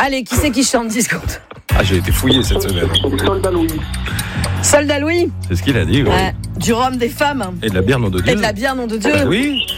Allez, qui c'est qui chante 10 secondes? Ah, j'ai été fouillé cette semaine. Soldat Louis. Soldat Louis. C'est ce qu'il a dit. Ouais. Du rhum, des femmes. Et de la bière, nom de Dieu. Et de la bière, nom de Dieu. Oui.